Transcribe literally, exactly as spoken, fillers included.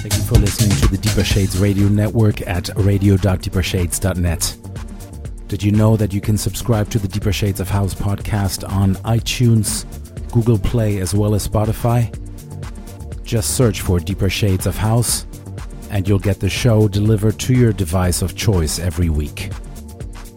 Thank you for listening to the Deeper Shades Radio Network at radio dot deeper shades dot net. Did you know that you can subscribe to the Deeper Shades of House podcast on iTunes, Google Play, as well as Spotify? Just search for Deeper Shades of House and you'll get the show delivered to your device of choice every week.